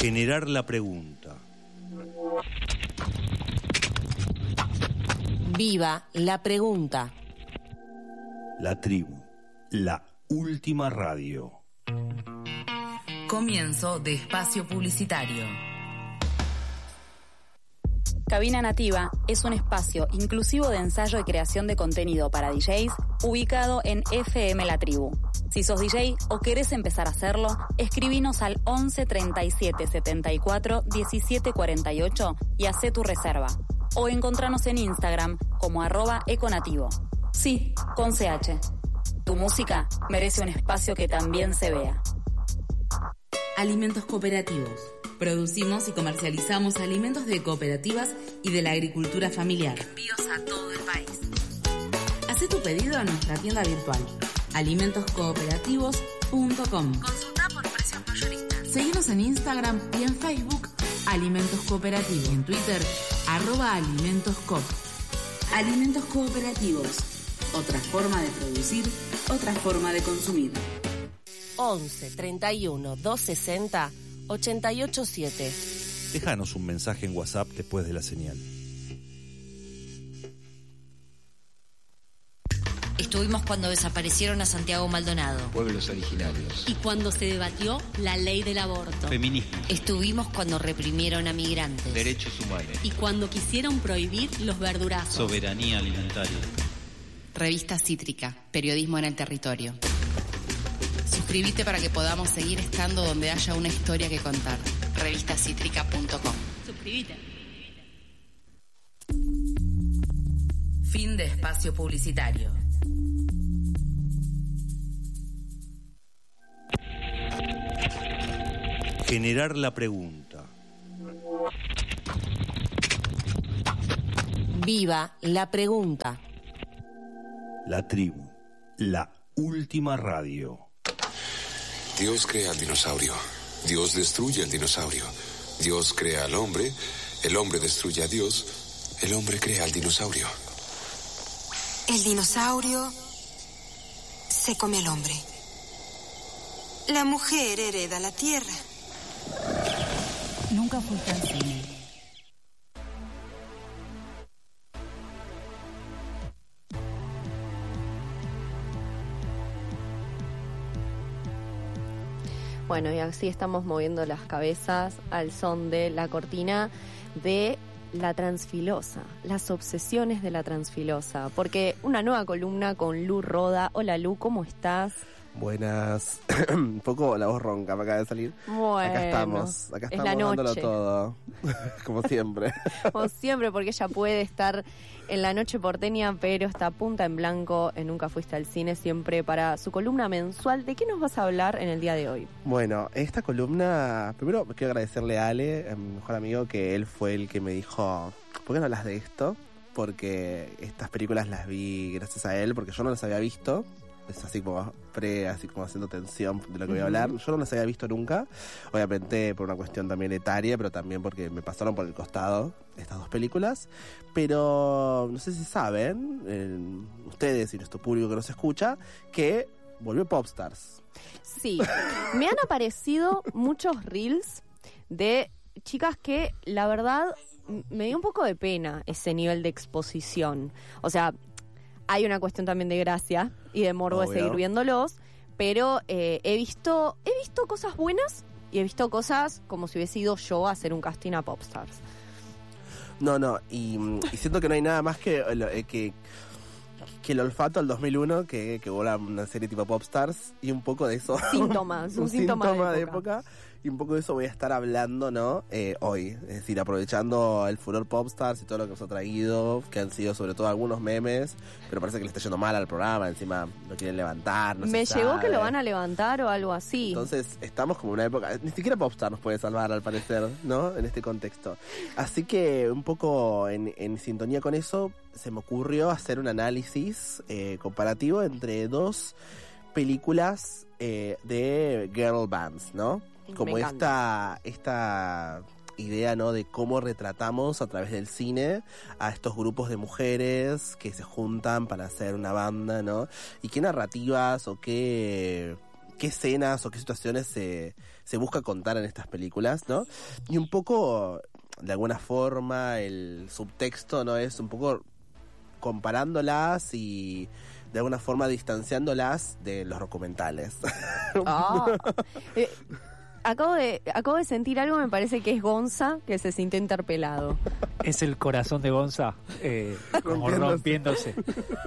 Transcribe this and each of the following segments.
Generar la pregunta. Viva la pregunta. La tribu, la última radio. Comienzo de espacio publicitario. Cabina Nativa es un espacio inclusivo de ensayo y creación de contenido para DJs ubicado en FM La Tribu. Si sos DJ o querés empezar a hacerlo, escribinos al 11 37 74 17 48 y hacé tu reserva. O encontranos en Instagram como @econativo. Sí, con CH. Tu música merece un espacio que también se vea. Alimentos cooperativos. Producimos y comercializamos alimentos de cooperativas y de la agricultura familiar. Envíos a todo el país. Hacé tu pedido a nuestra tienda virtual, alimentoscooperativos.com. Consulta por precios mayoristas. Seguinos en Instagram y en Facebook, Alimentos Cooperativos. En Twitter, @alimentoscoop. Alimentos cooperativos. Otra forma de producir, otra forma de consumir. 11 31 260 887. Déjanos un mensaje en WhatsApp después de la señal. Estuvimos cuando desaparecieron a Santiago Maldonado. Pueblos originarios. Y cuando se debatió la ley del aborto. Feminismo. Estuvimos cuando reprimieron a migrantes. Derechos humanos. Y cuando quisieron prohibir los verdurazos. Soberanía alimentaria. Revista Cítrica, periodismo en el territorio. Suscríbete para que podamos seguir estando donde haya una historia que contar. Revistacítrica.com. Suscríbete. Fin de espacio publicitario. Generar la pregunta. Viva la pregunta. La tribu, la última radio. Dios crea al dinosaurio. Dios destruye al dinosaurio. Dios crea al hombre. El hombre destruye a Dios. El hombre crea al dinosaurio. El dinosaurio se come al hombre. La mujer hereda la tierra. Nunca fuiste al cine. Bueno, y así estamos moviendo las cabezas al son de la cortina de La Transfilosa, las obsesiones de la Transfilosa, porque una nueva columna con Lu Roda. Hola Lu, ¿cómo estás? Buenas. Un poco la voz ronca me acaba de salir. Bueno, acá estamos es la noche. dándolo todo, como siempre. Como siempre, porque ella puede estar en la noche porteña, pero está punta en blanco en Nunca Fuiste al Cine, siempre para su columna mensual. ¿De qué nos vas a hablar en el día de hoy? Bueno, esta columna, primero quiero agradecerle a Ale, a mi mejor amigo, que él fue el que me dijo, ¿por qué no hablas de esto? Porque estas películas las vi gracias a él, porque yo no las había visto. Es así como así como haciendo tensión de lo que voy a hablar. Yo no las había visto nunca, obviamente por una cuestión también etaria, pero también porque me pasaron por el costado estas dos películas. Pero no sé si saben, ustedes y nuestro público que nos escucha, que volvió Popstars. Sí, me han aparecido muchos reels de chicas que la verdad me dio un poco de pena ese nivel de exposición. O sea, hay una cuestión también de gracia y de morbo de seguir viéndolos, pero he visto cosas buenas y he visto cosas como si hubiese ido yo a hacer un casting a Popstars. No, y siento que no hay nada más que el olfato al 2001, que hubo una serie tipo Popstars, y un poco de eso. Síntomas, un síntoma de época. Y un poco de eso voy a estar hablando, ¿no? Hoy. Es decir, aprovechando el furor Popstars y todo lo que nos ha traído, que han sido sobre todo algunos memes, pero parece que le está yendo mal al programa, encima lo quieren levantar, no Me se llegó sabe. que lo van a levantar o algo así. Entonces, estamos como en una época, ni siquiera Popstar nos puede salvar al parecer, ¿no? En este contexto. Así que, un poco en sintonía con eso, se me ocurrió hacer un análisis comparativo entre dos películas de girl bands, ¿no? Como esta idea, ¿no? De cómo retratamos a través del cine a estos grupos de mujeres que se juntan para hacer una banda, ¿no? Y qué narrativas o qué qué escenas o qué situaciones se busca contar en estas películas, ¿no? Y un poco, de alguna forma, el subtexto, ¿no? Es un poco comparándolas y de alguna forma distanciándolas de los documentales. Acabo de sentir algo, me parece que es Gonza, que se sintió interpelado. Es el corazón de Gonza como rompiéndose.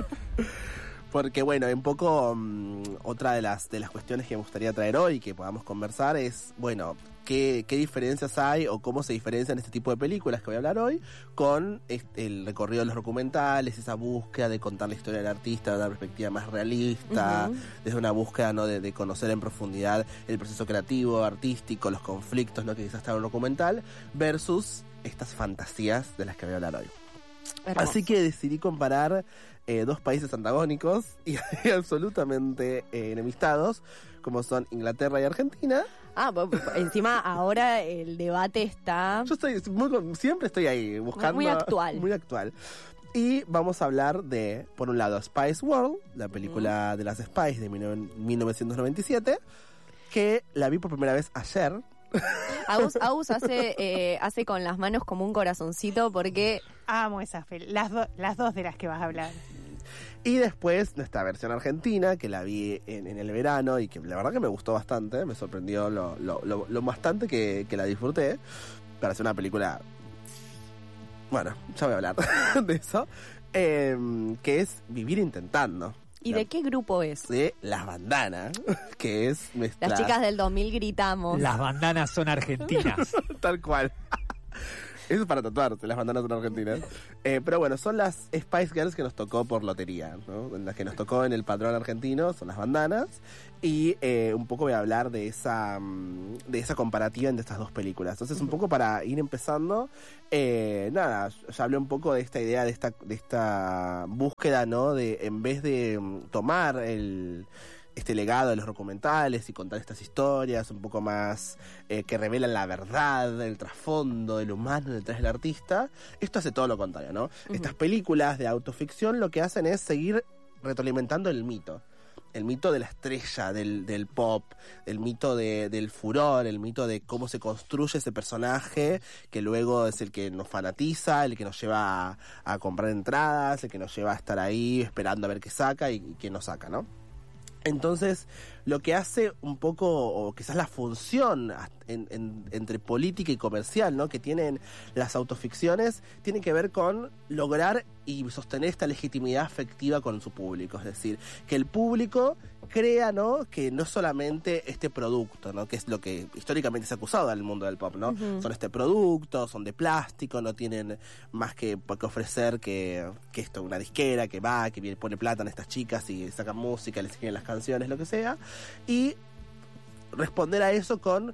Porque bueno, un poco otra de las cuestiones que me gustaría traer hoy, que podamos conversar, es, bueno, qué diferencias hay o cómo se diferencian este tipo de películas que voy a hablar hoy con el recorrido de los documentales, esa búsqueda de contar la historia del artista de una perspectiva más realista, desde una búsqueda, ¿no? de conocer en profundidad el proceso creativo, artístico, los conflictos, ¿no? que quizás está en un documental, versus estas fantasías de las que voy a hablar hoy. Hermoso. Así que decidí comparar dos países antagónicos y absolutamente enemistados, como son Inglaterra y Argentina. Encima ahora el debate está... Yo siempre estoy ahí buscando... Muy actual. Muy actual. Y vamos a hablar de, por un lado, Spice World, la película de las Spice de 1997, que la vi por primera vez ayer. Agus hace con las manos como un corazoncito porque... Amo esas las dos de las que vas a hablar. Y después nuestra versión argentina, que la vi en el verano y que la verdad que me gustó bastante, me sorprendió lo bastante que la disfruté, para hacer una película... Bueno, ya voy a hablar de eso, que es Vivir Intentando. ¿Y de qué grupo es? De Las Bandanas, que es nuestra... Las chicas del 2000 gritamos. Las bandanas son argentinas. Tal cual. Eso es para tatuarte, Las Bandanas son argentinas. Pero bueno, son las Spice Girls que nos tocó por lotería, ¿no? Las que nos tocó en el padrón argentino son Las Bandanas. Y un poco voy a hablar de esa comparativa entre estas dos películas. Entonces, un poco para ir empezando, ya hablé un poco de esta idea, de esta búsqueda, ¿no? De, en vez de tomar este legado de los documentales y contar estas historias un poco más que revelan la verdad, el trasfondo del humano detrás del artista, esto hace todo lo contrario, ¿no? Estas películas de autoficción lo que hacen es seguir retroalimentando el mito de la estrella, del pop, el mito del furor, el mito de cómo se construye ese personaje que luego es el que nos fanatiza, el que nos lleva a comprar entradas, el que nos lleva a estar ahí esperando a ver qué saca y qué no saca, ¿no? Entonces, lo que hace un poco, o quizás la función entre política y comercial, ¿no? que tienen las autoficciones, tiene que ver con lograr y sostener esta legitimidad afectiva con su público. Es decir, que el público crea, ¿no? que no solamente este producto, ¿no? que es lo que históricamente se ha acusado en el mundo del pop, ¿no? Son este producto, son de plástico, no tienen más que ofrecer que esto, una disquera que va, que viene, pone plata en estas chicas y sacan música, les escriben las canciones, lo que sea, y responder a eso con,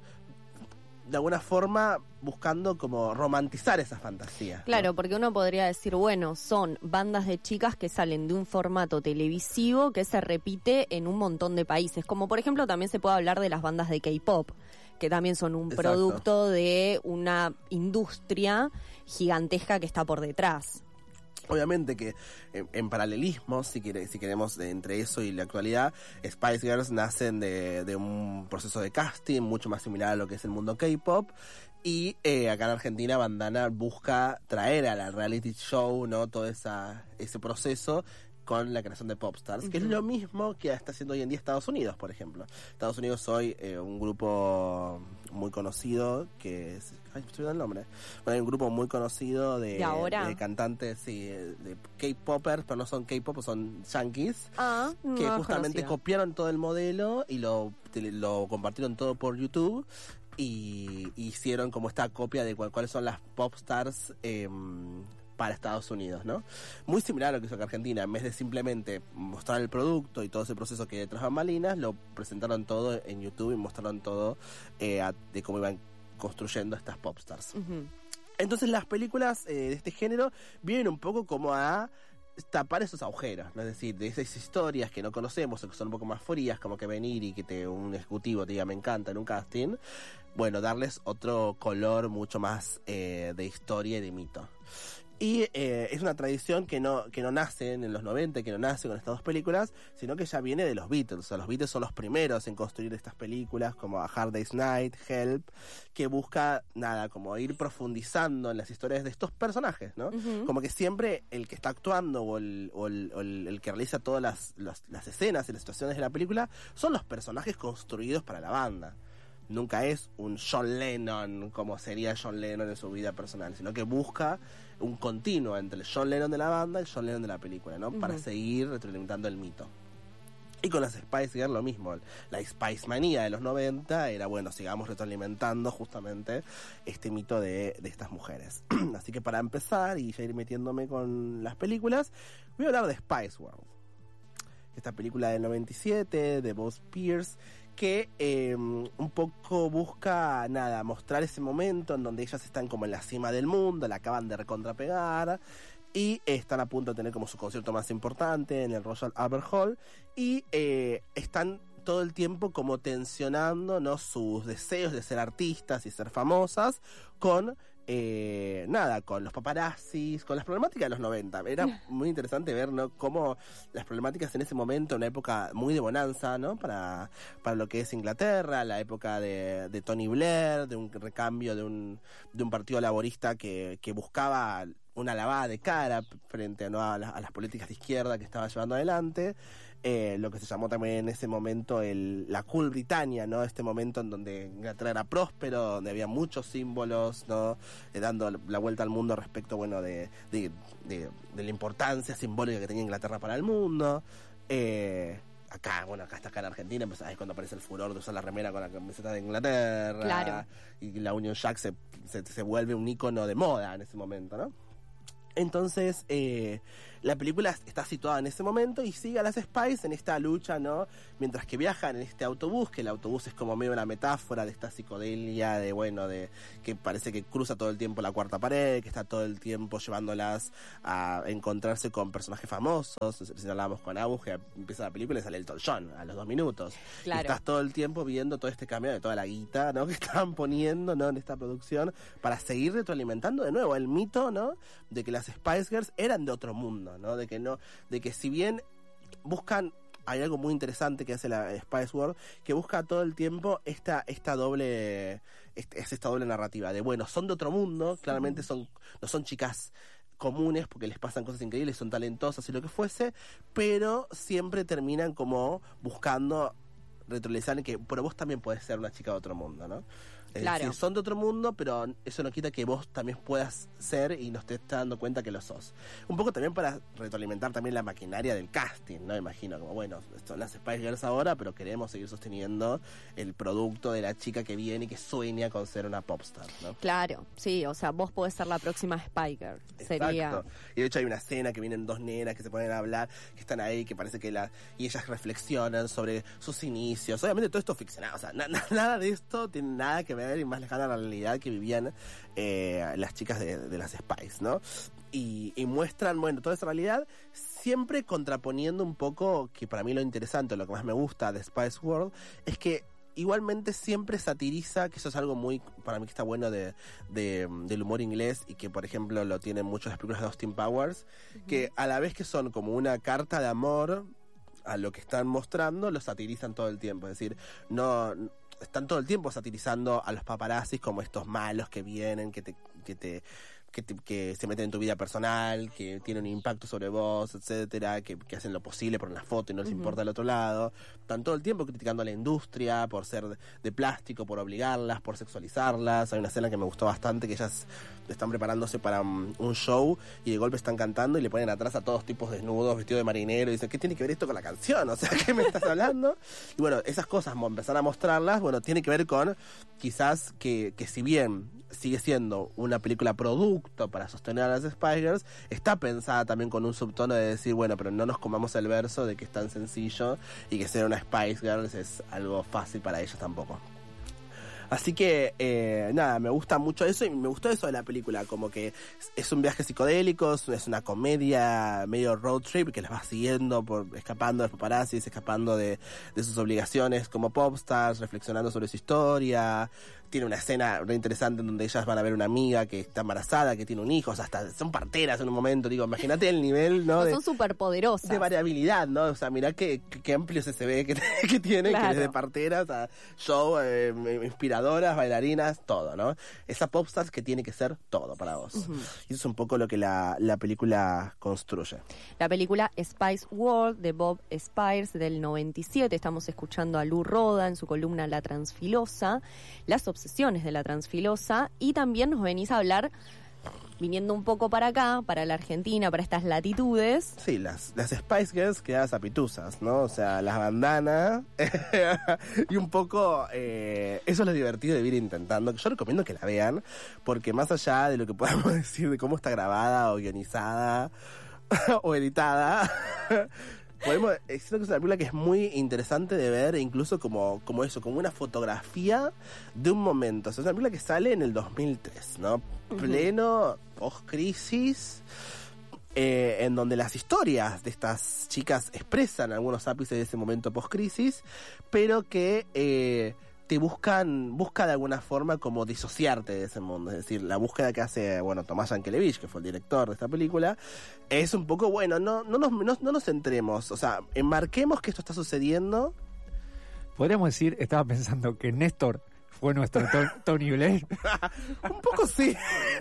de alguna forma, buscando como romantizar esa fantasía. Claro, ¿no? porque uno podría decir, bueno, son bandas de chicas que salen de un formato televisivo que se repite en un montón de países. Como por ejemplo también se puede hablar de las bandas de K-pop, que también son un producto de una industria gigantesca que está por detrás. Obviamente que en paralelismo, si queremos, entre eso y la actualidad, Spice Girls nacen de un proceso de casting mucho más similar a lo que es el mundo K-pop. Y acá en Argentina Bandana busca traer a la reality show, ¿no? todo ese proceso con la creación de Popstars, que es lo mismo que está haciendo hoy en día Estados Unidos, por ejemplo. Estados Unidos hoy, un grupo muy conocido que es... Ay, me estoy dando el nombre. Bueno, hay un grupo muy conocido de cantantes, sí, de K-popers, pero no son K-pop, son yankees, que justamente copiaron todo el modelo y lo compartieron todo por YouTube y hicieron como esta copia de cuáles son las Popstars para Estados Unidos, ¿no? Muy similar a lo que hizo acá Argentina. En vez de simplemente mostrar el producto y todo ese proceso que hay detrás de bambalinas, lo presentaron todo en YouTube y mostraron todo de cómo iban construyendo estas popstars. Entonces las películas de este género vienen un poco como a tapar esos agujeros, ¿no? Es decir, de esas historias que no conocemos o que son un poco más frías, como que venir y que un ejecutivo te diga me encanta en un casting, bueno, darles otro color mucho más de historia y de mito. Y es una tradición que no nace en los 90, que no nace con estas dos películas, sino que ya viene de los Beatles. O sea, los Beatles son los primeros en construir estas películas, como A Hard Day's Night, Help, que busca, como ir profundizando en las historias de estos personajes, ¿no? Ujú. Como que siempre el que está actuando o el que realiza todas las escenas y las situaciones de la película son los personajes construidos para la banda. Nunca es un John Lennon como sería John Lennon en su vida personal, sino que busca un continuo entre el John Lennon de la banda y el John Lennon de la película, ¿no? Para seguir retroalimentando el mito. Y con las Spice Girls lo mismo. La Spice manía de los 90 era, sigamos retroalimentando justamente este mito de estas mujeres. Así que para empezar y ya ir metiéndome con las películas, voy a hablar de Spice World. Esta película del 97 de Buzz Pierce, que un poco busca, mostrar ese momento en donde ellas están como en la cima del mundo, la acaban de recontrapegar y están a punto de tener como su concierto más importante en el Royal Albert Hall y están todo el tiempo como tensionando, ¿no?, sus deseos de ser artistas y ser famosas con con los paparazzis, con las problemáticas de los 90. Era muy interesante ver, ¿no?, cómo las problemáticas en ese momento, una época muy de bonanza, ¿no?, para lo que es Inglaterra, la época de Tony Blair, de un recambio de un partido laborista que buscaba una lavada de cara frente, ¿no?, a las políticas de izquierda que estaba llevando adelante. Lo que se llamó también en ese momento la Cool Britannia, ¿no? Este momento en donde Inglaterra era próspero, donde había muchos símbolos, ¿no? Dando la vuelta al mundo respecto, de la importancia simbólica que tenía Inglaterra para el mundo. Acá está acá en Argentina, pues es cuando aparece el furor de usar la remera con la camiseta de Inglaterra. Claro. Y la Union Jack se vuelve un ícono de moda en ese momento, ¿no? Entonces, la película está situada en ese momento y sigue a las Spice en esta lucha, ¿no? Mientras que viajan en este autobús, que el autobús es como medio una metáfora de esta psicodelia, de que parece que cruza todo el tiempo la cuarta pared, que está todo el tiempo llevándolas a encontrarse con personajes famosos. Si hablábamos con Agus, que empieza la película y sale Elton John a los 2 minutos. Claro. Y estás todo el tiempo viendo todo este cambio de toda la guita, ¿no?, que estaban poniendo, ¿no?, en esta producción para seguir retroalimentando de nuevo el mito, ¿no?, de que las Spice Girls eran de otro mundo, ¿no? De que si bien buscan, hay algo muy interesante que hace la Spice World, que busca todo el tiempo esta doble narrativa de, son de otro mundo, claramente no son chicas comunes porque les pasan cosas increíbles, son talentosas y lo que fuese, pero siempre terminan como buscando retroalizar que, pero vos también podés ser una chica de otro mundo, ¿no? Claro. Es decir, son de otro mundo, pero eso no quita que vos también puedas ser y no te estás dando cuenta que lo sos. Un poco también para retroalimentar también la maquinaria del casting, ¿no? Imagino, como son las Spice Girls ahora, pero queremos seguir sosteniendo el producto de la chica que viene y que sueña con ser una popstar, ¿no? Claro, sí, o sea, vos podés ser la próxima Spice Girl. Sería... Y de hecho hay una escena que vienen 2 nenas que se ponen a hablar, que están ahí, que parece que y ellas reflexionan sobre sus inicios. Obviamente todo esto es ficcionado, o sea, nada de esto tiene nada que ver y más lejana a la realidad que vivían las chicas de las Spice, ¿no? Y muestran, toda esa realidad, siempre contraponiendo un poco, que para mí lo interesante, lo que más me gusta de Spice World, es que igualmente siempre satiriza, que eso es algo muy, para mí que está bueno del humor inglés y que por ejemplo lo tienen muchas las películas de Austin Powers, que a la vez que son como una carta de amor a lo que están mostrando, lo satirizan todo el tiempo, es decir, están todo el tiempo satirizando a los paparazzis como estos malos que vienen, que se meten en tu vida personal, que tienen un impacto sobre vos, etcétera, que hacen lo posible por una foto y no les importa el otro lado. Están todo el tiempo criticando a la industria por ser de plástico, por obligarlas, por sexualizarlas. Hay una escena que me gustó bastante, que ellas están preparándose para un show y de golpe están cantando y le ponen atrás a todos tipos desnudos, vestidos de marinero, y dicen, ¿qué tiene que ver esto con la canción? O sea, ¿qué me estás hablando? Y esas cosas, empezar a mostrarlas, tiene que ver con quizás que si bien sigue siendo una película producto para sostener a las Spice Girls, está pensada también con un subtono de decir, pero no nos comamos el verso de que es tan sencillo y que ser una Spice Girls es algo fácil para ellos tampoco. Así que, me gusta mucho eso y me gustó eso de la película, como que es un viaje psicodélico, es una comedia medio road trip que las va siguiendo, escapando de paparazzis, escapando de sus obligaciones como popstars, reflexionando sobre su historia. tiene una escena re interesante en donde ellas van a ver una amiga que está embarazada, que tiene un hijo, o sea, hasta son parteras en un momento, digo, imagínate el nivel, ¿no? Son súper poderosas. De variabilidad, ¿no? O sea, mirá qué amplio se ve que tienen, Claro. que desde parteras a show, inspiradoras, bailarinas, todo, ¿no? Esa popstars que tiene que ser todo para vos. Ujú. Y eso es un poco lo que la película construye. La película Spice World de Bob Spires del 97. Estamos escuchando a Lou Roda en su columna La Transfilosa, las obsesiones de la transfilosa, y también nos venís a hablar, viniendo un poco para acá, para la Argentina, para estas latitudes. Sí, las Spice Girls quedadas a pituzas, ¿no? O sea, las bandanas y un poco eso es lo divertido de ir intentando, que yo recomiendo que la vean, porque más allá de lo que podamos decir de cómo está grabada o guionizada o editada, siento que es una película que es muy interesante de ver, incluso como eso, como una fotografía de un momento. O sea, es una película que sale en el 2003, ¿no? Pleno post-crisis, en donde las historias de estas chicas expresan algunos ápices de ese momento post-crisis, pero que busca de alguna forma como disociarte de ese mundo. Es decir, la búsqueda que hace, Tomás Yankelevich, que fue el director de esta película, es un poco, no nos centremos, o sea, enmarquemos que esto está sucediendo. Podríamos decir, estaba pensando que Néstor fue nuestro Tony Blair. Un poco sí.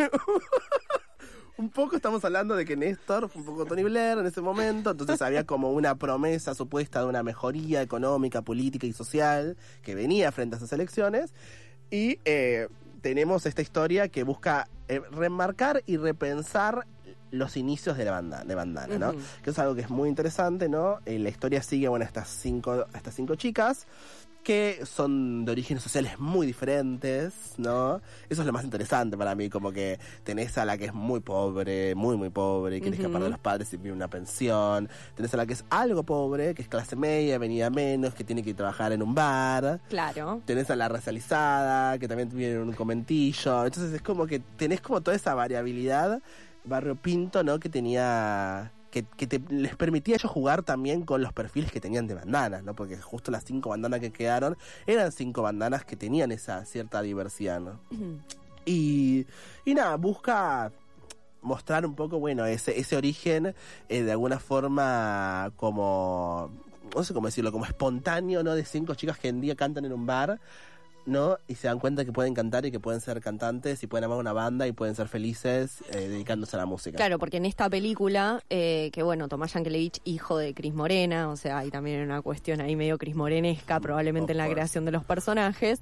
Un poco estamos hablando de que Néstor fue un poco Tony Blair en ese momento, entonces había como una promesa supuesta de una mejoría económica, política y social que venía frente a esas elecciones, y tenemos esta historia que busca remarcar y repensar los inicios de la bandana, ¿no? Que es algo que es muy interesante, ¿no? La historia sigue, estas cinco chicas que son de orígenes sociales muy diferentes, ¿no? Eso es lo más interesante para mí, como que tenés a la que es muy pobre, muy pobre, quiere escapar de los padres y vive una pensión. Tenés a la que es algo pobre, que es clase media, venida menos, que tiene que trabajar en un bar. Claro. Tenés a la racializada, que también vive en un conventillo. Entonces es como que tenés como toda esa variabilidad, Barrio Pinto, ¿no? Que tenía... Que les permitía a ellos jugar también con los perfiles que tenían de bandanas, ¿no? Porque justo las 5 bandanas que quedaron eran 5 bandanas que tenían esa cierta diversidad, ¿no? Y nada, busca mostrar un poco, ese origen de alguna forma como, no sé cómo decirlo, como espontáneo, ¿no? De 5 chicas que en día cantan en un bar, ¿no? Y se dan cuenta que pueden cantar y que pueden ser cantantes y pueden amar una banda y pueden ser felices dedicándose a la música. Claro, porque en esta película, Tomás Yankelevich, hijo de Cris Morena, o sea, hay también una cuestión ahí medio Cris Morenesca, probablemente en la creación de los personajes,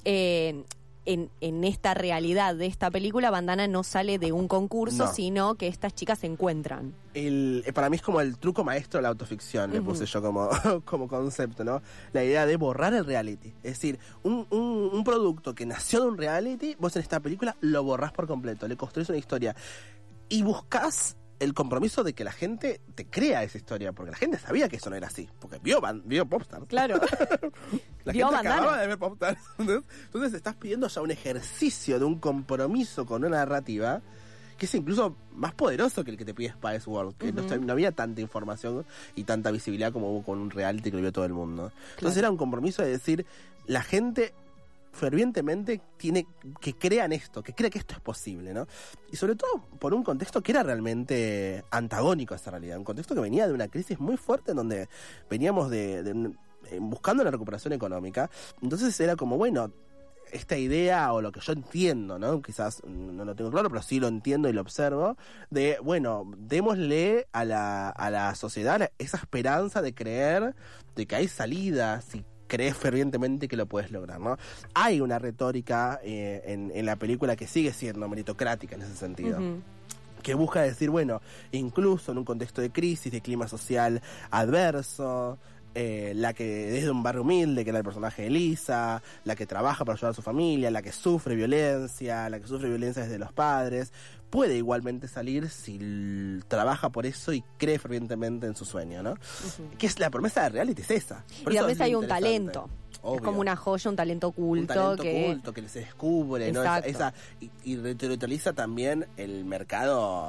en esta realidad de esta película, Bandana no sale de un concurso, sino que estas chicas se encuentran. Para mí es como el truco maestro de la autoficción, le puse yo como concepto, ¿no? La idea de borrar el reality. Es decir, un producto que nació de un reality, vos en esta película lo borrás por completo, le construís una historia y buscás el compromiso de que la gente te crea esa historia, porque la gente sabía que eso no era así, porque vio Popstars. Claro. La gente acababa de ver Popstars. Entonces estás pidiendo ya un ejercicio de un compromiso con una narrativa que es incluso más poderoso que el que te pide Spice World, que no había tanta información y tanta visibilidad como hubo con un reality que lo vio todo el mundo. Entonces era un compromiso de decir, la gente fervientemente tiene que crean esto, que crea que esto es posible, ¿no? Y sobre todo por un contexto que era realmente antagónico a esa realidad, un contexto que venía de una crisis muy fuerte en donde veníamos buscando la recuperación económica. Entonces era como, esta idea, o lo que yo entiendo, ¿no? Quizás no lo tengo claro, pero sí lo entiendo y lo observo, de, démosle a la sociedad esa esperanza de creer de que hay salidas y crees fervientemente que lo puedes lograr, ¿no? Hay una retórica en la película que sigue siendo meritocrática en ese sentido. Que busca decir, incluso en un contexto de crisis, de clima social adverso, la que desde un barrio humilde, que era el personaje de Elisa, la que trabaja para ayudar a su familia, la que sufre violencia desde los padres, puede igualmente salir si trabaja por eso y cree fervientemente en su sueño, ¿no? Que es la promesa de reality, es esa. Y a veces hay un talento. Obvio. Es como una joya, un talento oculto. Un talento oculto que se descubre, ¿no? Y revitaliza también el mercado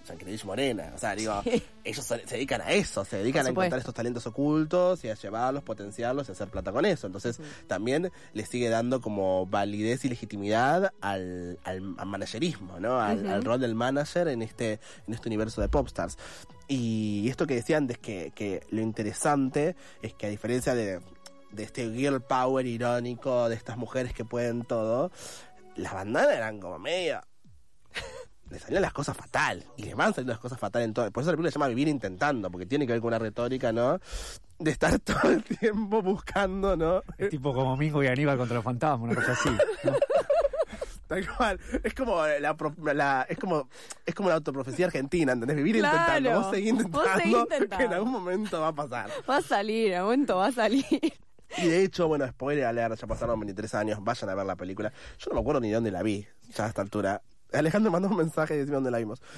Yankelevich Morena. O sea, digo, ellos se dedican a eso, se dedican a encontrar estos talentos ocultos y a llevarlos, potenciarlos y hacer plata con eso. Entonces, también le sigue dando como validez y legitimidad al managerismo, ¿no? Al rol del manager en este universo de Popstars. Y esto que decía antes, que lo interesante es que a diferencia de este girl power irónico, de estas mujeres que pueden todo, las bandanas eran como medio... le salían las cosas fatal, y les van saliendo las cosas fatal en todo. Por eso la película se llama Vivir Intentando, porque tiene que ver con una retórica, ¿no? De estar todo el tiempo buscando, ¿no? Es tipo como Mingo y Aníbal contra los fantasmas, una cosa así, ¿no? Tal cual. Es como es como la autoprofecía argentina, ¿entendés? Vivir intentando, vos seguís intentando, que en algún momento va a pasar. Va a salir, en algún momento va a salir. Y de hecho, bueno, spoiler alert, ya pasaron 23 años, vayan a ver la película. Yo no me acuerdo ni de dónde la vi, ya a esta altura. Alejandro mandó un mensaje y decime dónde la vimos.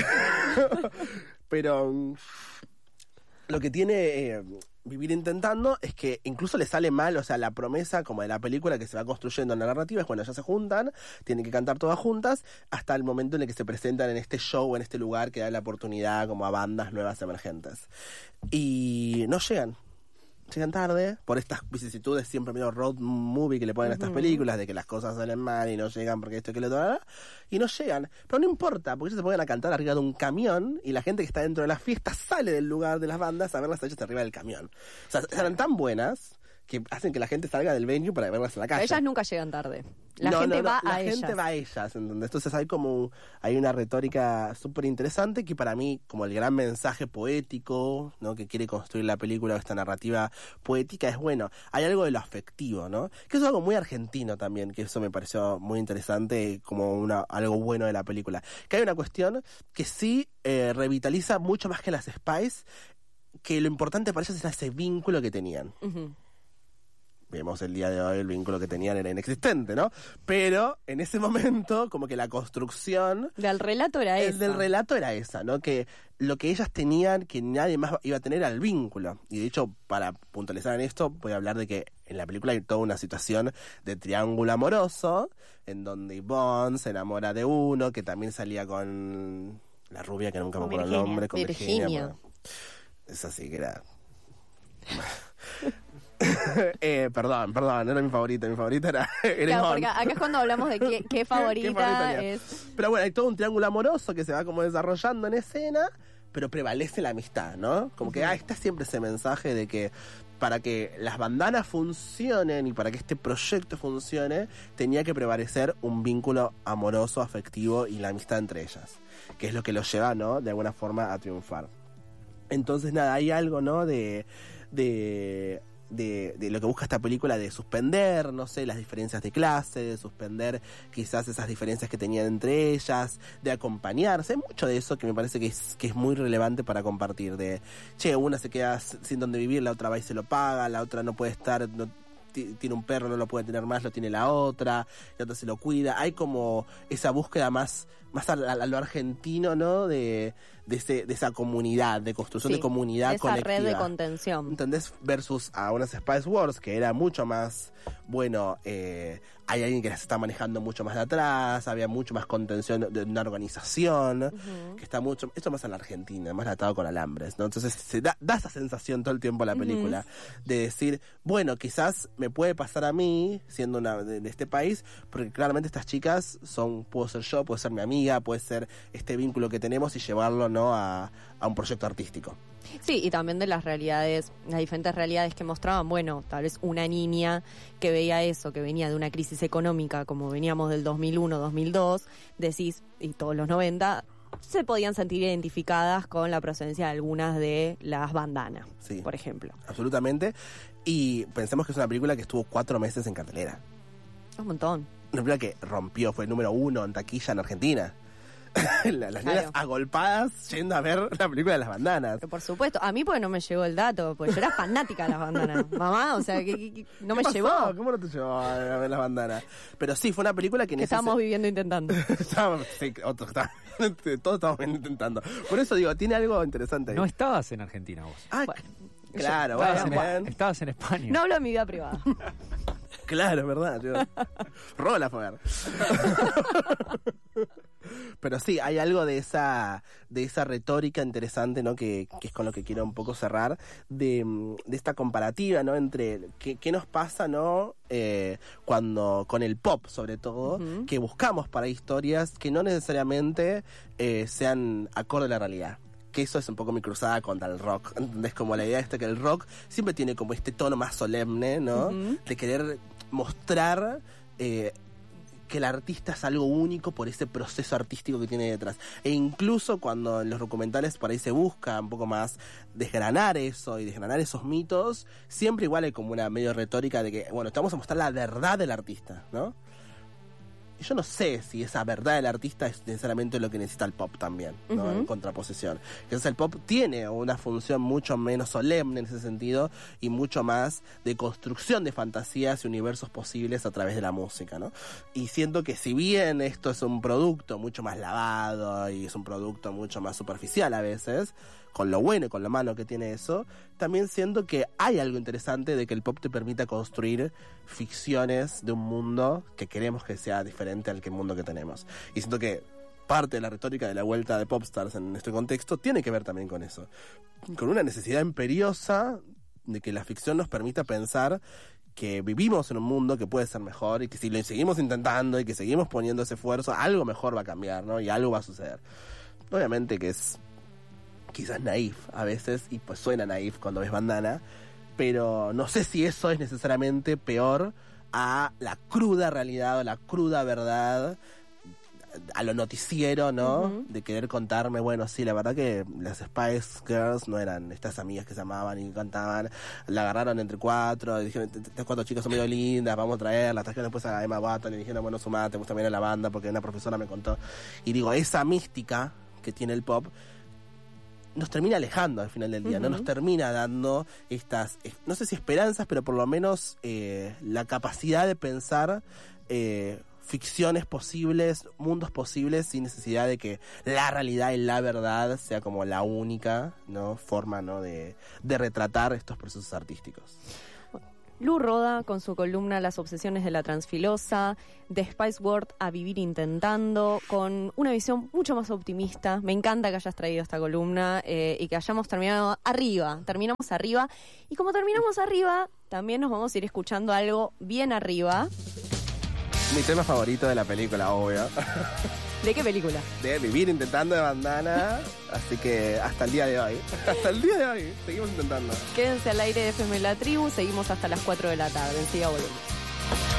Pero lo que tiene Vivir Intentando es que incluso le sale mal, o sea, la promesa como de la película que se va construyendo en la narrativa es, bueno, ya se juntan, tienen que cantar todas juntas, hasta el momento en el que se presentan en este show, en este lugar que da la oportunidad como a bandas nuevas emergentes. Y no llegan tarde, por estas vicisitudes siempre medio road movie que le ponen a estas películas, de que las cosas salen mal y no llegan porque esto y que lo otro, y no llegan. Pero no importa, porque ellos se ponen a cantar arriba de un camión y la gente que está dentro de la fiesta sale del lugar de las bandas a verlas hechas arriba del camión. O sea, eran tan buenas que hacen que la gente salga del venue para verlas en la calle. Ellas nunca llegan tarde. La gente va a ellas. La gente va a ellas, ¿entendés? Entonces hay una retórica súper interesante que para mí, como el gran mensaje poético, ¿no? Que quiere construir la película, esta narrativa poética, es bueno. Hay algo de lo afectivo, ¿no? Que es algo muy argentino también, que eso me pareció muy interesante, como algo bueno de la película. Que hay una cuestión que sí revitaliza mucho más que las Spice, que lo importante para ellas era ese vínculo que tenían. Vemos el día de hoy el vínculo que tenían era inexistente, ¿no? Pero en ese momento, como que la construcción... del relato era esa. Del relato era esa, ¿no? Que lo que ellas tenían, que nadie más iba a tener, era el vínculo. Y de hecho, para puntualizar en esto, voy a hablar de que en la película hay toda una situación de triángulo amoroso, en donde Yvonne se enamora de uno, que también salía con la rubia, que nunca me acuerdo el nombre, con Virginia. Bueno, es así que era... perdón, no era mi favorita era claro, porque acá es cuando hablamos de qué favorita es. Pero bueno, hay todo un triángulo amoroso que se va como desarrollando en escena, pero prevalece la amistad, ¿no? Como que está siempre ese mensaje de que para que las bandanas funcionen y para que este proyecto funcione, tenía que prevalecer un vínculo amoroso, afectivo y la amistad entre ellas, que es lo que los lleva, ¿no? De alguna forma a triunfar. Entonces, nada, hay algo, ¿no? De lo que busca esta película, de suspender, no sé, las diferencias de clase, de suspender quizás esas diferencias que tenían entre ellas, de acompañarse. Hay mucho de eso que me parece que es muy relevante para compartir, de, una se queda sin donde vivir, la otra va y se lo paga, la otra no puede estar... tiene un perro, no lo puede tener más, lo tiene la otra se lo cuida. Hay como esa búsqueda más a lo argentino, ¿no? De esa comunidad, de construcción de comunidad esa colectiva. Esa red de contención. ¿Entendés? Versus a unas Spice Wars, que era mucho más, bueno, hay alguien que las está manejando mucho más de atrás, había mucho más contención de una organización, que está mucho, esto más en la Argentina, más atado con alambres, ¿no? Entonces se da esa sensación todo el tiempo en la película, de decir, bueno, quizás me puede pasar a mí, siendo una de este país, porque claramente estas chicas puedo ser yo, puede ser mi amiga, puede ser este vínculo que tenemos y llevarlo, ¿no? a un proyecto artístico. Sí, y también de las diferentes realidades que mostraban, bueno, tal vez una niña que veía eso, que venía de una crisis económica como veníamos del 2001, 2002, decís, y todos los 90, se podían sentir identificadas con la presencia de algunas de las bandanas, por ejemplo. Absolutamente, y pensemos que es una película que estuvo 4 meses en cartelera. Un montón. Una película que rompió, fue el número 1 en taquilla en Argentina. Las niñas agolpadas yendo a ver la película de las bandanas. Pero por supuesto, a mí porque no me llegó el dato, porque yo era fanática de las bandanas. Mamá, o sea, que no me llevó. ¿Cómo no te llevó a ver las bandanas? Pero sí, fue una película que estábamos viviendo intentando. Todos estábamos intentando. Por eso digo, tiene algo interesante ahí. No estabas en Argentina vos. Bueno, claro, estabas en España. No hablo de mi vida privada. Claro, es verdad. Rola fue ver. Pero sí, hay algo de esa retórica interesante, ¿no? Que es con lo que quiero un poco cerrar, de esta comparativa, ¿no? Entre qué nos pasa, ¿no? Cuando con el pop, sobre todo, que buscamos para historias que no necesariamente sean acorde a la realidad. Que eso es un poco mi cruzada contra el rock. ¿Entendés? Como la idea esta que el rock siempre tiene como este tono más solemne, ¿no? De querer mostrar que el artista es algo único por ese proceso artístico que tiene detrás. E incluso cuando en los documentales por ahí se busca un poco más desgranar eso y desgranar esos mitos, siempre igual hay como una medio retórica de que, bueno, te vamos a mostrar la verdad del artista, ¿no? Y yo no sé si esa verdad del artista es necesariamente lo que necesita el pop también, ¿no? En contraposición. Entonces el pop tiene una función mucho menos solemne en ese sentido y mucho más de construcción de fantasías y universos posibles a través de la música, ¿no? Y siento que si bien esto es un producto mucho más lavado y es un producto mucho más superficial a veces, con lo bueno y con lo malo que tiene eso, también siento que hay algo interesante de que el pop te permita construir ficciones de un mundo que queremos que sea diferente al mundo que tenemos. Y siento que parte de la retórica de la vuelta de Popstars en este contexto tiene que ver también con eso. Con una necesidad imperiosa de que la ficción nos permita pensar que vivimos en un mundo que puede ser mejor y que si lo seguimos intentando y que seguimos poniendo ese esfuerzo, algo mejor va a cambiar, ¿no? Y algo va a suceder. Obviamente que es quizás naif a veces, y pues suena naif cuando ves Bandana, pero no sé si eso es necesariamente peor a la cruda realidad o la cruda verdad, a lo noticiero, ¿no? De querer contarme, bueno, sí, la verdad que las Spice Girls no eran estas amigas que se amaban y cantaban, la agarraron entre cuatro, y dijeron, estas cuatro chicas son medio lindas, vamos a traerlas, trajeron después a Emma Watson y dijeron, bueno, sumate, vos también a la banda, porque una profesora me contó. Y digo, esa mística que tiene el pop nos termina alejando al final del día, no nos termina dando estas, no sé si esperanzas, pero por lo menos la capacidad de pensar ficciones posibles, mundos posibles, sin necesidad de que la realidad y la verdad sea como la única, ¿no? Forma, ¿no? de retratar estos procesos artísticos. Lu Roda con su columna Las obsesiones de la transfilosa, de Spice World a vivir intentando, con una visión mucho más optimista. Me encanta que hayas traído esta columna y que hayamos terminado arriba. Terminamos arriba. Y como terminamos arriba, también nos vamos a ir escuchando algo bien arriba. Mi tema favorito de la película, obvio. ¿De qué película? De Vivir intentando, de Bandana. Así que hasta el día de hoy. Hasta el día de hoy. Seguimos intentando. Quédense al aire de FM La Tribu. Seguimos hasta las 4 de la tarde. Enseguida volvemos.